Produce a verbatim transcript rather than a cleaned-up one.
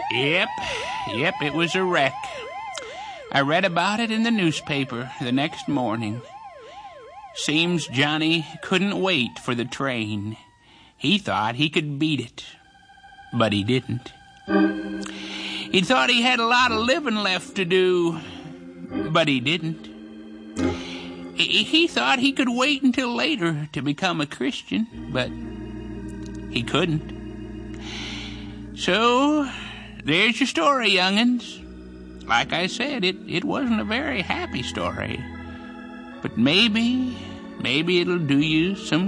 Yep, yep, it was a wreck. I read about it in the newspaper the next morning. Seems Johnny couldn't wait for the train. He thought he could beat it, but he didn't. He thought he had a lot of living left to do, but he didn't. He, he thought he could wait until later to become a Christian, but he couldn't. So, there's your story, young'uns. Like I said, it, it wasn't a very happy story. But maybe, maybe it'll do you some